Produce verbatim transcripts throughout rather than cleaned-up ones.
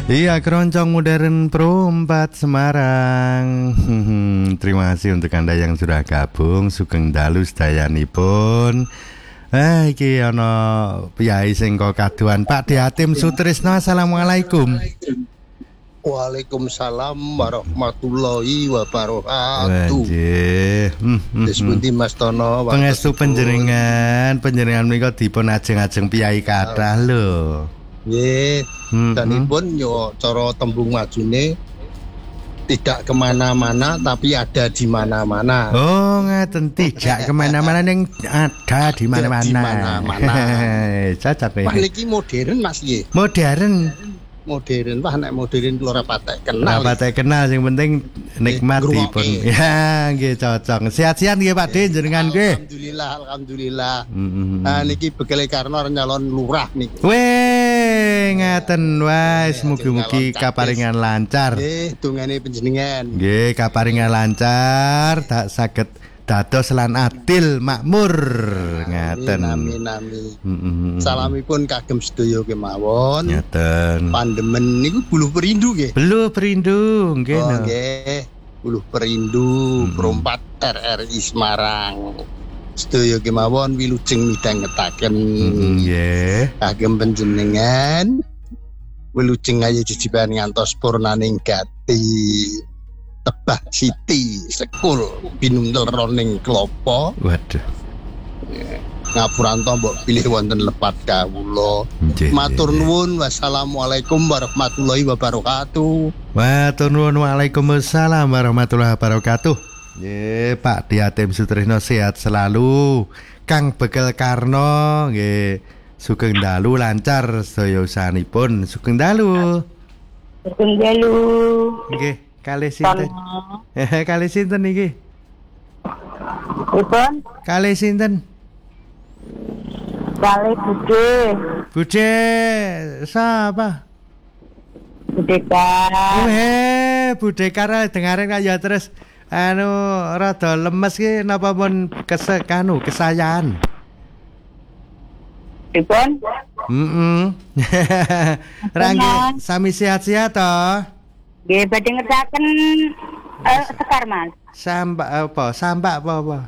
Iya, keroncong modern Pro empat Semarang. Terima kasih untuk Anda yang sudah gabung. Sugeng dalu sedayanipun. Eh, iki ana piyai sing kaduan Pak Diatim Sutrisno. Assalamualaikum. Waalaikumsalam warahmatullahi wabarakatuh. Nggih. Wis pundi Mas Tono? Pangestu panjenengan, panjenengan menika dipun ajeng-ajeng piyai kathah lho. Nggih, danipun yo cara tembung majune tidak kemana-mana tapi ada di mana-mana. Oh, ngeten tidak kemana-mana ning ada di mana-mana. Di mana-mana. Cocok Wah niki modern Mas nggih. Modern. Modern, wah nek modern ora patek kenal. Ora patek kenal, sing penting nikmati pun. Ya, nggih cocok. Sehat-sehat nggih Pak De jenengan nggih. Alhamdulillah, alhamdulillah. Nah niki bekele karena nyalon lurah niki. Weh, ngaten wis mugi-mugi kaparingan lancar. Nggih, dongane panjenengan. Nggih, kaparingan lancar, tak saged dados lan adil makmur ngaten. Amin amin. Mm-hmm. Salamipun kagem sedaya kemawon. Ngaten. Pandemen niku Buluh Perindu nggih. Buluh Perindu nggih. Oh nggih. Buluh Perindu Perempat R R I Semarang. Sedaya kemawon wilujeng midhangetaken nggih. Kagem panjenengan wilujeng ayo jejibaan ngantos purnaning gati. Tebah Siti sekul binungkel roning klopo. Waduh. Ngapuranto mbok pilih wonten lepat kawula. Matur nuwun. Wassalamualaikum warahmatullahi wabarakatuh. Matur nuwun. Waalaikumsalam warahmatullahi wabarakatuh. Nggih, Pak Diatim Sutrisno sehat selalu. Kang Begel Karno nggih sugeng dalu lancar sedaya usahanipun. Sugeng dalu. Sugeng dalu. Nggih. Kalih sinten? Eh, kalih sinten iki? Pripun? Kalih sinten? Kalih Bude. Bude sapa? Budekar. Eh, Budekar dengaren kaya terus anu rada lemes ki napa pun kese kanu kesayangan. Pripun? Heeh. Rangge sami sehat-sehat toh? Nggih, badhe ngersaken uh, Sekar Mas. Sambak apa? Sambak apa apa?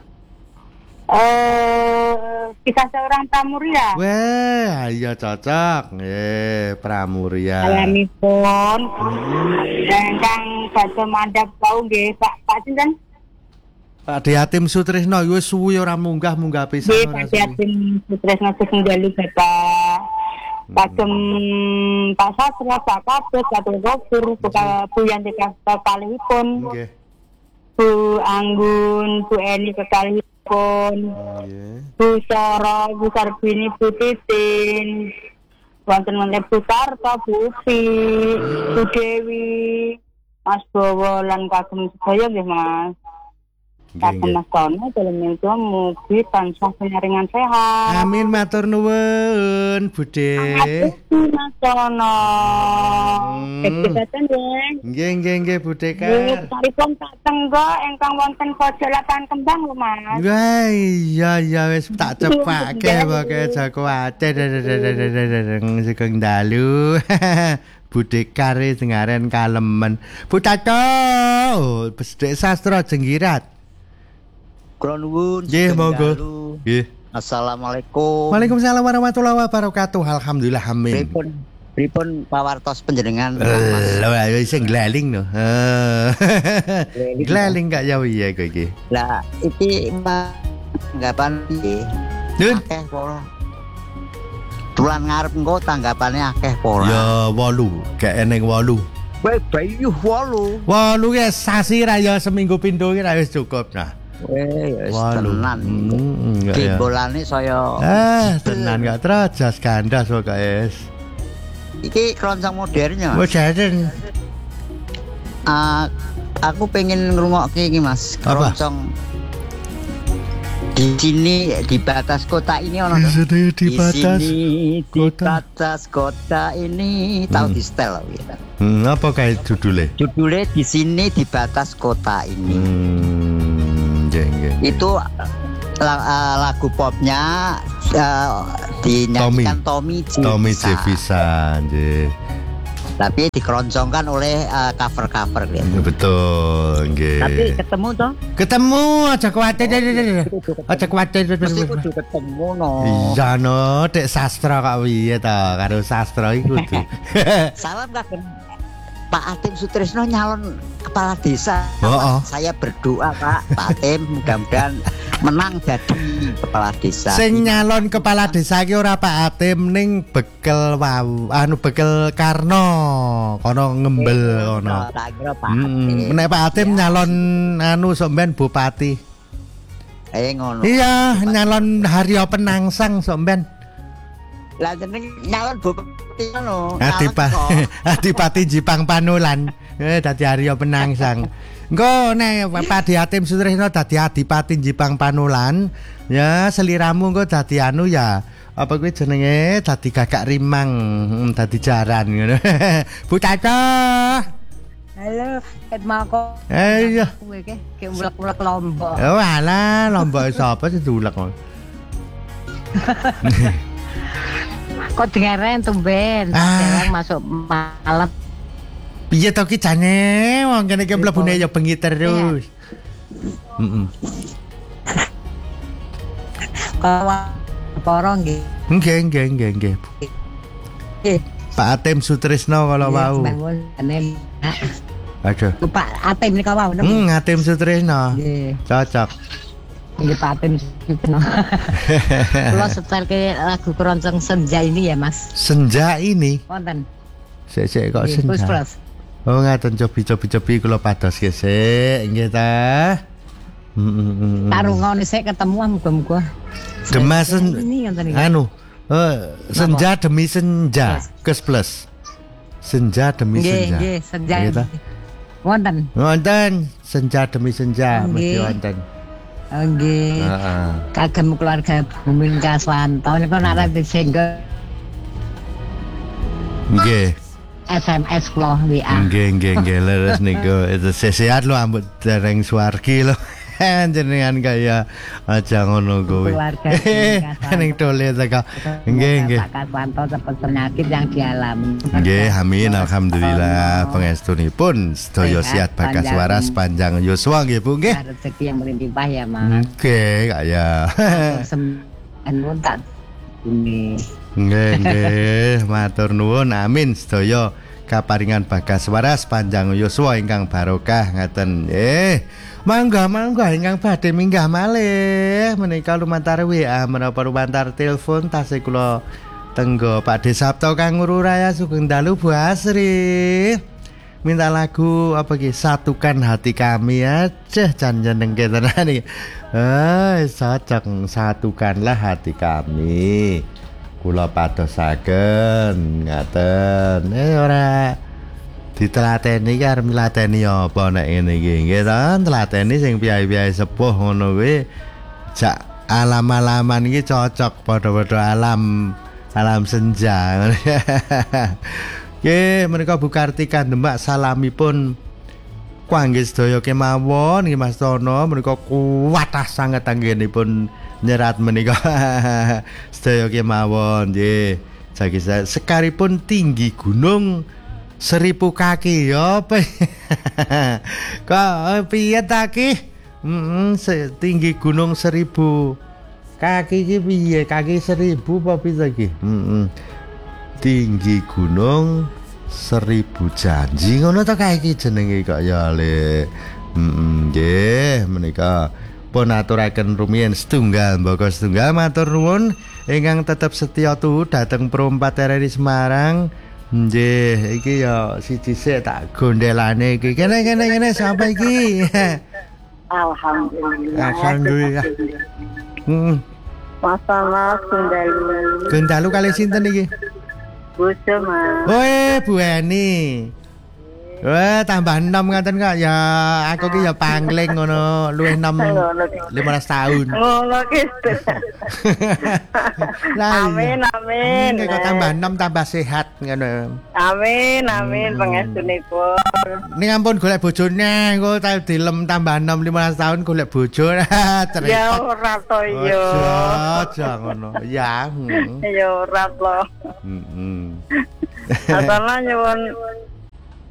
Eh, kisah seorang pramuria. Wah, iya cocok. Nggih, pramuria. Alamipun. Ingkang badhe mandhap wau nggih, Pak Pak sinten? Pak Diatim Sutrisno wis suwi ora munggah-munggah pisan ora. Nggih, Pak Diatim Sutrisno sing jalu Bapak Kagem Pak Satria, Pak Kabeh, Gatul Gofur, Bu Yanti kekalihipun, Bu Anggun, Bu Eni kekalihipun, Bu Soro, Bu Sarbini, Bu Titin, wonten-wonten Bu Sarto, Bu Upi, Bu Dewi, Mas Bowo lan kagem sedaya nggih Mas. Kagem Mas Tono dalam minggu mugi tansah pinaringan sehat. Amin, matur nuwun, Bude. Mas Tono. Kesehatan nggih. Nggih, nggih, nggih, Bude Kar. Nggih, saripun tak tenggo ingkang wonten pojok lapangan kembang lho, Mas. Wah, iya iya wis tak cepake pokoke aja kuwatir. Sugeng dalu. Bude Kar sing aran Kalemen. Butato, Pesdek Sastra Jenggirat. Kula nuwun. Nggih, monggo. Nggih. Assalamualaikum. Waalaikumsalam warahmatullahi wabarakatuh. Alhamdulillah amin. Pripun pripun pawartos panjenengan? Lho, sing glaling no. Glaling gak jauh ya kowe iki. Lah, iki tanggapan piye? Akeh pora. Tulan ngarep engko tanggapane akeh pora. Ya wolu, gak eneng wolu. Kowe bayu wolu. Wolu ya sasi ra ya seminggu pindho ki ra wis cukup nah. Eh, ya tenan. Timbolane saya. Eh, tenan gak terus gandas kok guys. Iki keroncong modern ya. Modern. Ah, aku pengen ngrungokke iki Mas, keroncong. Di sini di batas kota ini ono. Di, di batas di kota. batas kota ini tahu di setel gitu. Hmm, apa kayak judulnya? Judulnya di sini di batas kota ini. Hmm, jeng, jeng, jeng. Itu lagu popnya uh, dinyanyikan Tommy Tommy Jefisa. Tapi dikeroncongkan oleh uh, cover-cover gitu. Betul, nggih. Tapi ketemu toh? Ketemu aja kuwatir. Aja kuwatir. Mesti kudu ketemu no. Iya no, dek sastra kok piye to, karo sastra iki kudu. Salam kagem Pak Atim Sutrisno nyalon kepala desa. Oh, oh. Saya berdoa Pak, Pak Atim mudah-mudahan menang jadi kepala desa. Sing nyalon kepala desa iki ora Pak Atim ning bekel wau, anu bekel Karno, kono ngembel kono. Tak kira Pak Atim. Nek Pak Atim nyalon anu sampean bupati. Eh ngono. Iya, nyalon Haryo Penangsang sampean. Lah jeneng nyalon bupati ngono. Adipati Adipati Jipang Panulan. Eh dadi Haryo Penangsang. Engko nek Pak Atim Sutrisno dadi Adipati Jipang Panulan, ya seliramu engko dadi anu ya. Apa kuwi jenenge dadi Gagak Rimang, dadi jaran ngono. Bu Caca. Halo, ket mako. Eh iya. Kowe ke ke ulek-ulek Lombok. Oh alah, Lombok sapa sing diulek kok. Kok dengeren tumben, dereng masuk malam. Piye to ki jane wong kene ki mlebune ya bengi terus. Heeh. Kawan porong nggih. Nggih, nggih, nggih, nggih. Nggih. Pak Atim Sutrisno kalau wau. Aduh. Pak Atim nika wau. Hmm, Atim Sutrisno. Nggih. Cocok. Nggih Pak Atim Sutrisno. Kula setelke lagu keroncong senja ini ya, Mas. Senja ini. Wonten. Sik-sik kok senja. Plus plus. Oh, ngaten cobi-cobi-cobi kula pados ki sik, nggih ta. Heeh. Tak rungokne sik ketemu muga-muga. Demasen ini ngoten iki. Anu, oh, senja demi senja, kes plus. Senja demi senja. Nggih, nggih, senja. Gitu. Wonten. Wonten, senja demi senja mesti Nggih. wonten. Oh nggih. Heeh. Kagem keluarga Bumin Kaswanto niku nek arep single Nggih. S M S kula W A. Nggih, nggih, nggih, leres niku. Itu sehat lo ambut dereng swargi lo. Jenengan kaya aja ngono kowe. Keluarga Ning tole teko. Nggih, nggih. Pak Kaswanto cepet penyakit yang dialami. Nggih, amin alhamdulillah pangestunipun sedaya sehat bagas waras panjang yuswa nggih Bu nggih. Rezeki yang berlimpah ya, Mas. Nggih, kaya. Sembuh tak ini. Nggih, nggih, matur nuwun amin sedaya kaparingan bagas waras panjang yuswa ingkang barokah ngaten. Eh, mangga mangga ingkang badhe minggah malih menika lumantar W A menapa lumantar telepon tasih kula tenggo Pak De Sabto Kang Nguru Raya Sugeng Dalu Bu Asri. Minta lagu apa ki satukan hati kami aja jan jeneng tenan iki. Eh, cocok satukanlah hati kami. Kula padosaken ngaten. Eh ora ditelateni ki arep milateni apa nek ngene iki nggih ta telateni sing piyai-piyai sepuh ngono kuwi jak alam-alaman iki cocok padha-padha alam alam senja. Nggih menika Bu Kartika Demak salamipun kangge sedaya kemawon nggih Mas Tono menika kuwatah sanget anggenipun nyerat menika sedaya kemawon nggih jagi sekaripun tinggi gunung seribu kaki ya apa kok piye ta ki heeh tinggi gunung seribu kaki ki piye kaki seribu apa piye ki heeh tinggi gunung seribu janji ngono ta kae iki jenenge kok ya le heeh nggih menika pun aturaken rumiyin setunggal mbaka setunggal matur nuwun ingkang tetep setya tuhu dhateng Pro empat R R I Semarang. Nggih, iki ya siji sik tak gondelane iki. Kene kene kene sampai iki. Alhamdulillah. Alhamdulillah. Heeh. Masalah Gundalu. Gundalu kali sinten iki? Bojo, Mas. Oe, Bu Eni. Wah, tambah enam ngaten kok ya aku ki ya pangling ngono, luwih enam lima belas tahun. Ngono ki. Amin amin. Kok tambah enam tambah sehat ngono. Amin amin pangestunipun. Ning ampun golek bojone, engko tak dilem tambah enam lima belas tahun golek bojo. Ya ora to yo. Aja ngono. Ya. Ya ora to. Heeh. Asana nyuwun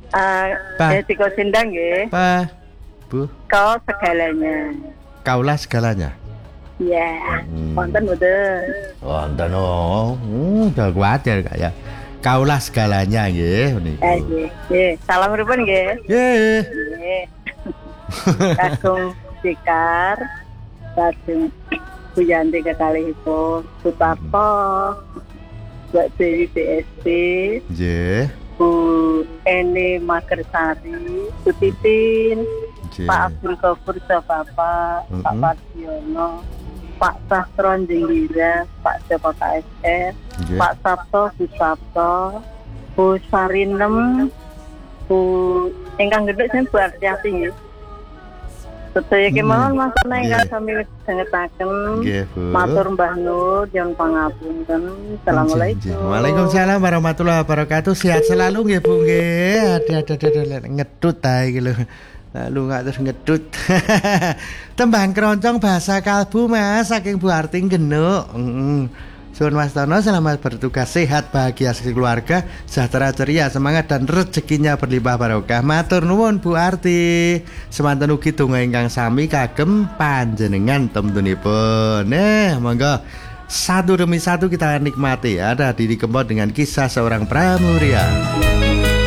Ah, Pa. eh, Tiko Sindang nggih. Pa, Bu, Kau segalanya. kaulah segalanya. Ya, Hmm. wonten mboten. Wonten oh, hmm, udah kuatir kayak kaulah segalanya nggih niku. Eh, nggih. Nggih, salam pripun nggih? Nggih. Nggih. Kakung Cikar, kakung Buyanti kekalihipun, Sutarto, Mbak Dewi B S D, Nggih. Bu Eni Magersari, Bu Titin, Nggih. Pak Abdul Ghafur Bapak, Pak Mm-mm. Pardiono, Pak Sastron Jenggira, Pak Joko K S R, Nggih. Pak Sabto, Bu Sabto, Bu Sarinem, Bu ingkang gedhe sing Bu Artiati nggih. Sedaya kemawon Mas Ana ingkang Nggih. sami dengetaken. Nggih, Bu. Matur Mbah Nur, nyuwun pangapunten. Assalamualaikum. Waalaikumsalam warahmatullahi wabarakatuh. Sehat selalu nggih Bu nggih. Ada ada ada ngedut ta iki lho. Lalu nggak terus ngedut. Tembang keroncong bahasa kalbu Mas saking Bu Arting Genuk. Heeh. Suwun Mas Tono, selamat bertugas, sehat, bahagia sekeluarga, sejahtera ceria, semangat dan rezekinya berlimpah barokah. Matur nuwun Bu Arti. Semanten ugi donga ingkang sami kagem panjenengan temtunipun. Nah, monggo satu demi satu kita nikmati. Ada Didi Kempot dengan kisah seorang pramuria.